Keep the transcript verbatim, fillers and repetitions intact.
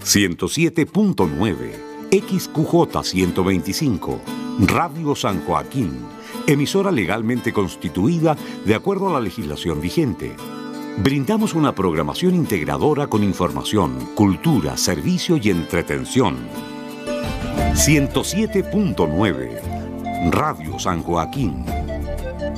ciento siete punto nueve, X Q J ciento veinticinco, Radio San Joaquín, emisora legalmente constituida de acuerdo a la legislación vigente. Brindamos una programación integradora con información, cultura, servicio y entretención. ciento siete punto nueve, Radio San Joaquín.